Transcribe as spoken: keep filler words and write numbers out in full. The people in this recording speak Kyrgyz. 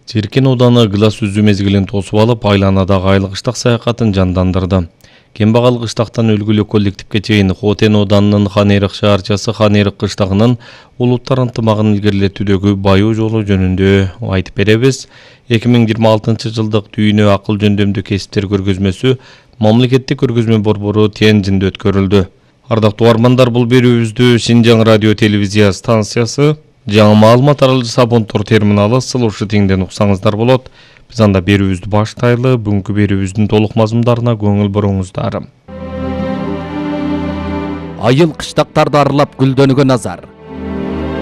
Черкен ауданы Глас үзүү мезгилин тосуп алып, айланадагы айлык кыштак саякатын жандандырды. Кембагал кыштактан өлгүлүү коллективге чейин Хотен ауданынын Ханерик шаарчасы Ханерик кыштагынын улуттар ынтымагын илгерилетүүдөгү баюу жолу жөнүндө айтып беребиз. эки миң жыйырма алтынчы жылдык дүйнө акыл жөндөмдүү кесиптер көргөзмөсү мамлекеттик көргөзмө борбору Тяньжинде өткөрүлдү. Ардактуу армандар, бул берүүбүздү Шинжаң радио телевизия станциясы жаңы маалымат аралыгы Сабонтор терминалы сылуушу теңден уксаңыздар болот. Биз анда берүүбүздү баштайлы. Бүгүнкү берүүбүздүн толук мазмундарына көңүл буруңуздар. Айыл кыштактарды аралап гүлдөнүүгө назар.